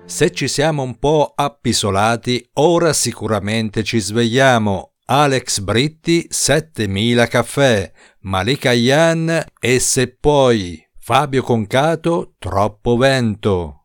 Se ci siamo un po' appisolati, ora sicuramente ci svegliamo. Alex Britti, 7000 caffè, Malika Yan e Se poi, Fabio Concato, Troppo vento.